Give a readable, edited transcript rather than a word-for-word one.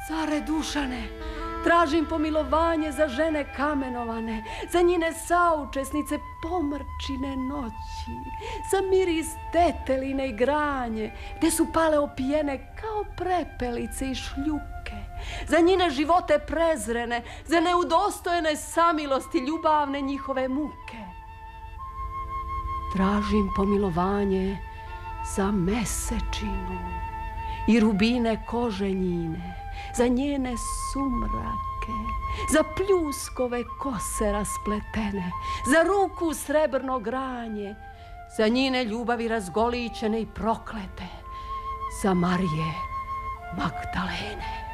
Care Dušane, tražim pomilovanje za žene kamenovane, za njine saučesnice pomrčine noći, za miris deteline i granje, gde su pale opijene kao prepelice i šljuke, za njine živote prezrene, za neudostojene samilosti ljubavne njihove muke. Tražim pomilovanje za mesečinu i rubine kože njine, za njene sumrake, za pljuskove kose raspletene, za ruku srebrno granje, za njine ljubavi razgoličene i proklete, za Marije Magdalene.